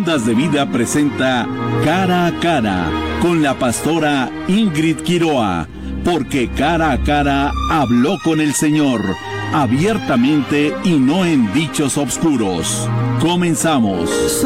Ondas de Vida presenta Cara a Cara con la pastora Ingrid Quiroa, porque cara a cara habló con el Señor, abiertamente y no en dichos obscuros. Comenzamos.